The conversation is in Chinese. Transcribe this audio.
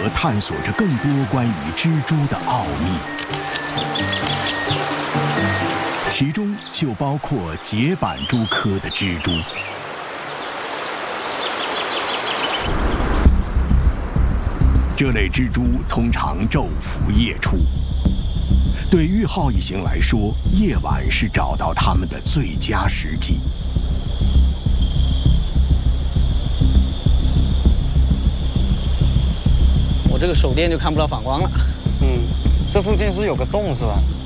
探索着更多关于蜘蛛的奥秘，其中就包括节板蛛科的蜘蛛。这类蜘蛛通常昼伏夜出，对玉浩一行来说，夜晚是找到它们的最佳时机。 我这个手电就看不到反光了。 这附近是有个洞是吧？